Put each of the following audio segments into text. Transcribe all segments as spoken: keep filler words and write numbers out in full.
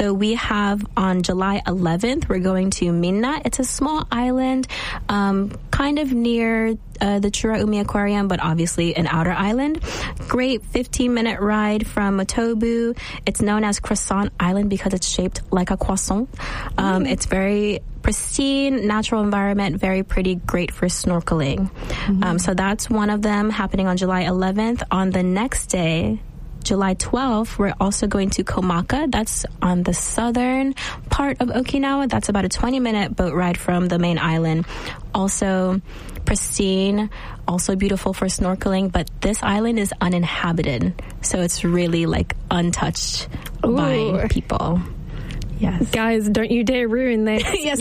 So we have on July eleventh, we're going to Minna. It's a small island, um, kind of near uh, the Churaumi Aquarium, but obviously an outer island. Great fifteen-minute ride from Motobu. It's known as Croissant Island because it's shaped like a croissant. Um, mm. It's very pristine, natural environment, very pretty, great for snorkeling. Mm-hmm. Um, so that's one of them happening on July eleventh. On the next day, July twelfth, we're also going to Komaka. That's on the southern part of Okinawa. That's about a twenty-minute boat ride from the main island. Also pristine, also beautiful for snorkeling, but this island is uninhabited. So it's really like untouched Ooh. by people. Yes. Guys, don't you dare ruin this. Yes.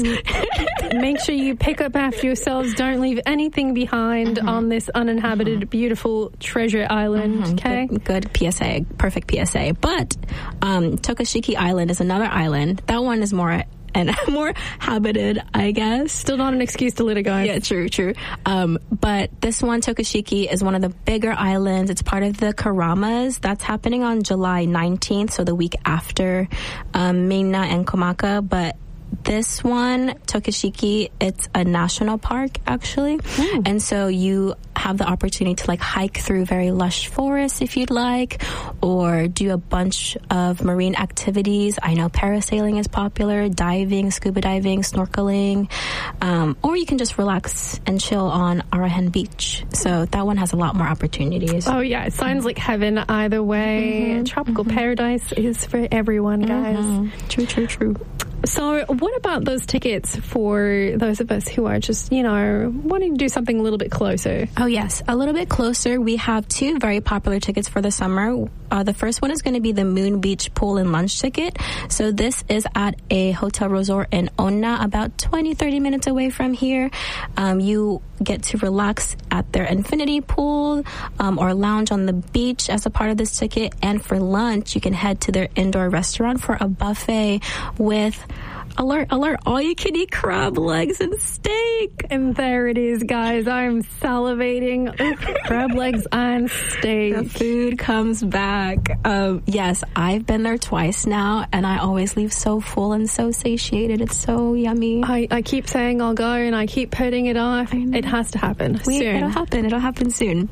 Make sure you pick up after yourselves. Don't leave anything behind mm-hmm. on this uninhabited, mm-hmm. beautiful treasure island. Mm-hmm. Okay? Good, good P S A. Perfect P S A. But um, Tokushiki Island is another island. That one is more and more habited, I guess. Still not an excuse to let it go. Yeah, true, true. Um, but this one, Tokushiki, is one of the bigger islands. It's part of the Karamas. That's happening on July nineteenth, so the week after um, Minna and Komaka. But this one, Tokushiki, it's a national park, actually. Mm. And so you have the opportunity to like hike through very lush forests if you'd like, or do a bunch of marine activities. I know parasailing is popular, diving, scuba diving, snorkeling, um, or you can just relax and chill on Arahen Beach. So that one has a lot more opportunities. Oh yeah, it sounds like heaven either way. Mm-hmm. Tropical mm-hmm. paradise is for everyone, guys. Mm-hmm. True, true, true. So what about those tickets for those of us who are just, you know, wanting to do something a little bit closer? Oh, yes. A little bit closer. We have two very popular tickets for the summer. Uh, the first one is going to be the Moon Beach Pool and Lunch ticket. So this is at a hotel resort in Onna, about twenty, thirty minutes away from here. Um, you get to relax at their infinity pool um, or lounge on the beach as a part of this ticket. And for lunch, you can head to their indoor restaurant for a buffet with alert, alert, all you can eat crab legs and steak. And there it is, guys. I'm salivating. Crab legs and steak. The food comes back. Um, yes, I've been there twice now, and I always leave so full and so satiated. It's so yummy. I, I keep saying I'll go, and I keep putting it off. It has to happen we, soon. It'll happen. It'll happen soon.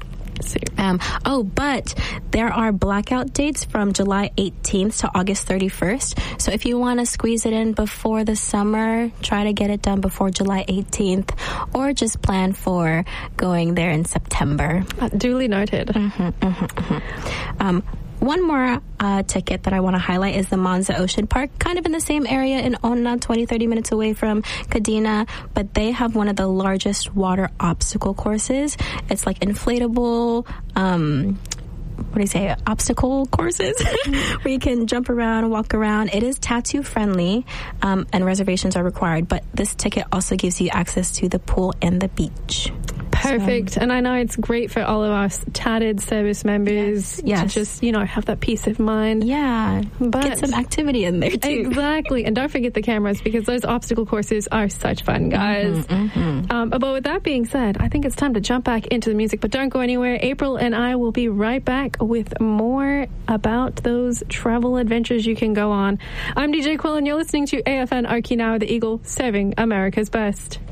Um, oh, but there are blackout dates from July eighteenth to August thirty-first. So if you want to squeeze it in before the summer, try to get it done before July eighteenth, or just plan for going there in September. Uh, duly noted. Mm-hmm, mm-hmm, mm-hmm. Um, One more uh, ticket that I want to highlight is the Monza Ocean Park, kind of in the same area in Onna, twenty, thirty minutes away from Kadena, but they have one of the largest water obstacle courses. It's like inflatable, um, what do you say, obstacle courses where you can jump around, walk around. It is tattoo friendly, um, and reservations are required, but this ticket also gives you access to the pool and the beach. Perfect. So, and I know it's great for all of us tatted service members yes, yes. to just, you know, have that peace of mind. Yeah. But get some activity in there, too. Exactly. And don't forget the cameras, because those obstacle courses are such fun, guys. Mm-hmm, mm-hmm. Um, but with that being said, I think it's time to jump back into the music. But don't go anywhere. April and I will be right back with more about those travel adventures you can go on. I'm D J Quill, and you're listening to A F N Okinawa, the Eagle, serving America's best.